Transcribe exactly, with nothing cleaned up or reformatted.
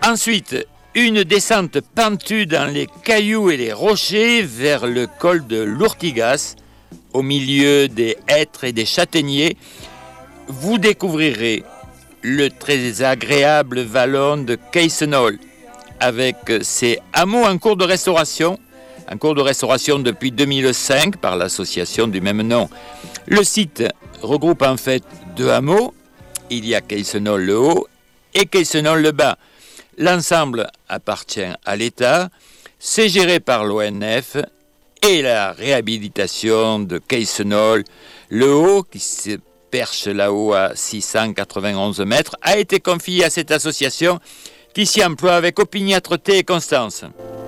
Ensuite, une descente pentue dans les cailloux et les rochers vers le col de l'Ourtigas, au milieu des hêtres et des châtaigniers. Vous découvrirez le très agréable vallon de Keysenol, avec ses hameaux en cours de restauration, en cours de restauration depuis deux mille cinq par l'association du même nom. Le site regroupe en fait deux hameaux, il y a Keysenol le Haut et Keysenol le Bas. L'ensemble appartient à l'État, c'est géré par l'O N F et la réhabilitation de Keysenol le Haut, qui se perche là-haut à six cent quatre-vingt-onze mètres, a été confiée à cette association qui s'y emploie avec opiniâtreté et constance.